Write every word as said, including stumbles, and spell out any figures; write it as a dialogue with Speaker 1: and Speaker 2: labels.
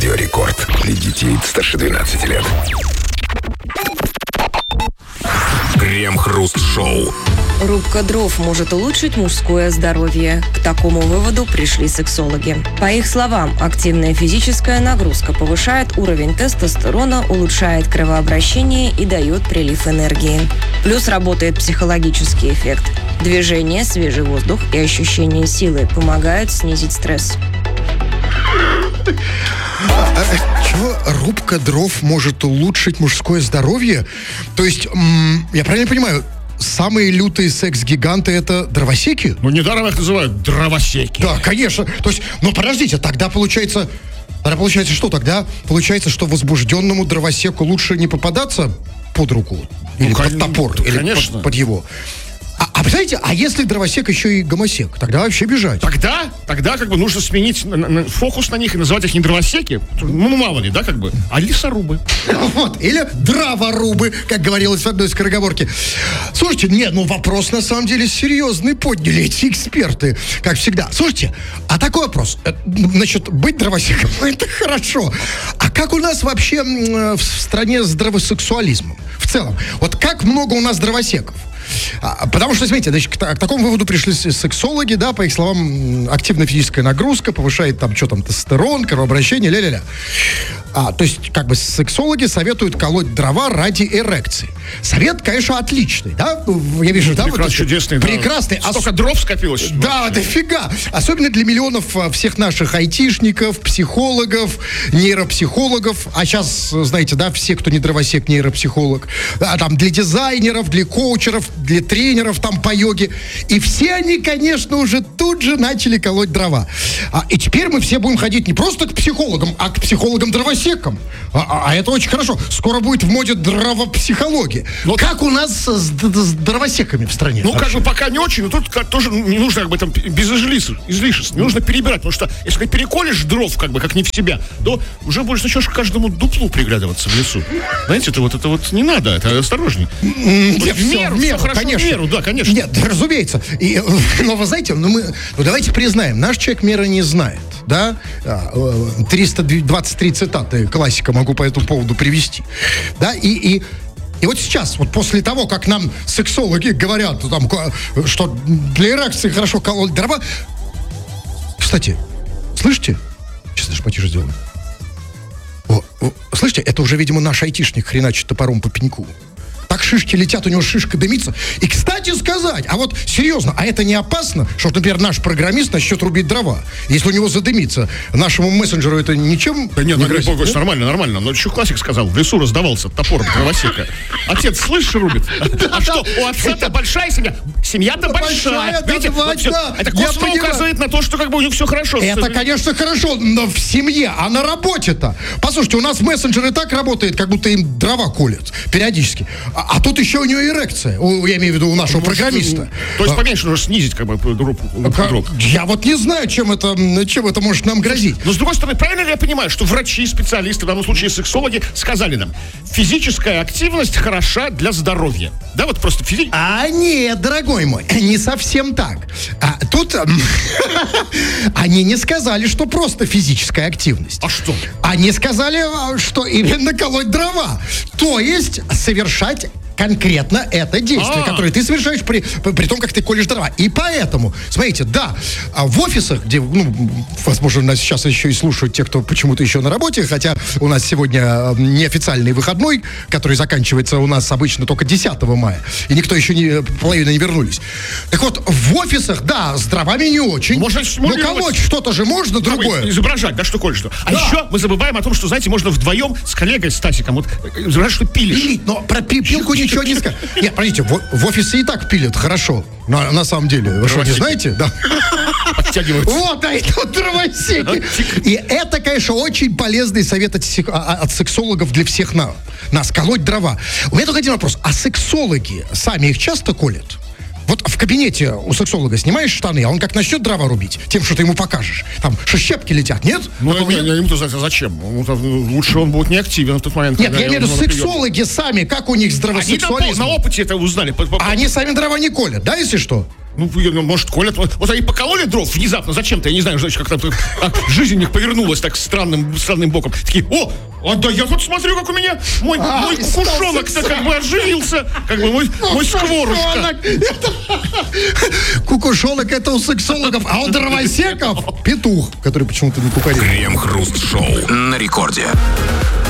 Speaker 1: Радио Рекорд. Для детей старше двенадцати лет. Крем-хруст-шоу.
Speaker 2: Рубка дров может улучшить мужское здоровье. К такому выводу пришли сексологи. По их словам, активная физическая нагрузка повышает уровень тестостерона, улучшает кровообращение и дает прилив энергии. Плюс работает психологический эффект. Движение, свежий воздух и ощущение силы помогают снизить стресс.
Speaker 3: Чего? Рубка дров может улучшить мужское здоровье? То есть, м- я правильно понимаю, самые лютые секс-гиганты — это дровосеки?
Speaker 4: Ну, недаром их называют дровосеки.
Speaker 3: Да, конечно. То есть, ну, подождите, тогда получается... Тогда получается что? Тогда получается, что возбужденному дровосеку лучше не попадаться под руку? Или
Speaker 4: ну,
Speaker 3: под
Speaker 4: кон...
Speaker 3: топор? Или
Speaker 4: конечно.
Speaker 3: под, под его... А, а знаете, а если дровосек еще и гомосек, тогда вообще бежать.
Speaker 4: Тогда, тогда как бы нужно сменить на, на, фокус на них и называть их не дровосеки, ну мало ли, да, как бы, а лесорубы.
Speaker 3: Вот, или дроворубы, как говорилось в одной скороговорке. Слушайте, нет, ну вопрос на самом деле серьезный подняли эти эксперты, как всегда. Слушайте, а такой вопрос, значит, быть дровосеком, это хорошо. А как у нас вообще в стране с дровосексуализмом? В целом, вот как много у нас дровосеков? Потому что, смотрите, значит, к, к такому выводу пришли сексологи, да, по их словам, активная физическая нагрузка повышает там, что там, тестостерон, кровообращение, ля-ля-ля. А, то есть, как бы, сексологи советуют колоть дрова ради эрекции. Совет, конечно, отличный, да? Я вижу, да?
Speaker 4: Прекрасный,
Speaker 3: вот,
Speaker 4: чудесный.
Speaker 3: Прекрасный.
Speaker 4: Да. Столько дров скопилось.
Speaker 3: Да, дофига. Особенно для миллионов всех наших айтишников, психологов, нейропсихологов. А сейчас, знаете, да, все, кто не дровосек, нейропсихолог. А там для дизайнеров, для коучеров, для тренеров там по йоге. И все они, конечно, уже тут же начали колоть дрова. А, и теперь мы все будем ходить не просто к психологам, а к психологам-дровосекам. А, а, а это очень хорошо. Скоро будет в моде дровопсихология. Но как у нас с, с дровосеками в стране?
Speaker 4: Ну,
Speaker 3: вообще?
Speaker 4: как бы пока не очень, но тут как, тоже не нужно как бы там без излишеств. Не нужно перебирать, потому что если ты переколешь дров как бы как не в себя, то уже будешь начнешь к каждому дуплу приглядываться в лесу. Знаете, это вот это вот не надо, это осторожней.
Speaker 3: Нет, в меру, в меру,
Speaker 4: хорошо,
Speaker 3: конечно.
Speaker 4: В меру, да, конечно.
Speaker 3: Нет, разумеется. И, но вы знаете, ну, мы, ну давайте признаем, наш человек меры не знает, да? триста двадцать три цитаты классика могу по этому поводу привести. Да, и, и И вот сейчас, вот после того, как нам сексологи говорят, там, что для эрекции хорошо колоть дрова. Кстати, слышите? Сейчас даже потише сделаю. О, о, слышите, это уже, видимо, наш айтишник хреначит топором по пеньку. Так шишки летят, у него шишка дымится. И, кстати сказать, а вот серьезно, а это не опасно, что, например, наш программист начнет рубить дрова? Если у него задымится, нашему мессенджеру это ничем
Speaker 4: да нет,
Speaker 3: не
Speaker 4: ну,
Speaker 3: грозит?
Speaker 4: да? Нормально, нормально. Но еще классик сказал, в лесу раздавался топор дровосека. Отец, слышишь, рубит? А что, у отца-то большая семья? Семья-то большая. Видите, это косвенно указывает на то, что как бы у них все хорошо.
Speaker 3: Это, конечно, хорошо, но в семье, а на работе-то? Послушайте, у нас мессенджер и так работает, как будто им дрова колят периодически. А, а тут еще у него эрекция. У, я имею в виду у нашего Может, программиста.
Speaker 4: То есть, поменьше нужно снизить как бы дрог.
Speaker 3: Я вот не знаю, чем это, чем это может нам грозить.
Speaker 4: Но с другой стороны, правильно ли я понимаю, что врачи, специалисты, в данном случае сексологи, сказали нам, физическая активность хороша для здоровья. Да, вот просто физическая.
Speaker 3: А нет, дорогой мой, не совсем так. А, тут они не сказали, что просто физическая активность.
Speaker 4: А что?
Speaker 3: Они сказали, что именно колоть дрова. То есть совершать конкретно это действие,
Speaker 4: А-а-а.
Speaker 3: которое ты совершаешь при, при том, как ты колешь дрова. И поэтому, смотрите, да, в офисах, где, ну, возможно, нас сейчас еще и слушают те, кто почему-то еще на работе, хотя у нас сегодня неофициальный выходной, который заканчивается у нас обычно только десятого мая, и никто еще не, половина не вернулись. Так вот, в офисах, да, с дровами не очень.
Speaker 4: Можно,
Speaker 3: но колоть что-то же можно другое.
Speaker 4: Изображать, да, что колешь что. А
Speaker 3: да.
Speaker 4: еще мы забываем о том, что, знаете, можно вдвоем с коллегой Стасиком вот изображать, что пилишь.
Speaker 3: Пилить, но про пилку ничего не скажешь. Нет, подождите, в, в офисе и так пилят хорошо. На, на самом деле. Вы что, не знаете? Да.
Speaker 4: Подтягиваются.
Speaker 3: Вот, а это вот дровосеки. И это, конечно, очень полезный совет от, от сексологов для всех нас. Нас колоть дрова. У меня только один вопрос. А сексологи сами их часто колят? Вот в кабинете у сексолога снимаешь штаны, а он как начнет дрова рубить, тем, что ты ему покажешь. Там что, щепки летят, нет?
Speaker 4: Ну, я, я, я ему-то зачем? Лучше он будет не активен в тот момент.
Speaker 3: Нет, я имею в виду сексологи сами, как у них с дровосексуализмом?
Speaker 4: Они на, на опыте это узнали.
Speaker 3: А они сами дрова не колят, да, если что?
Speaker 4: Ну, может, колят. Вот они покололи дров внезапно, зачем-то, я не знаю, значит, как там а, жизнь у них повернулась так странным, странным боком. Такие, о, а да я вот смотрю, как у меня мой,
Speaker 3: А,
Speaker 4: мой кукушонок-то как бы оживился, как бы мой, мой скворушка.
Speaker 3: Кукушонок это у сексологов, а у дровосеков петух, который почему-то не кукарит.
Speaker 1: Крем-хруст-шоу на рекорде.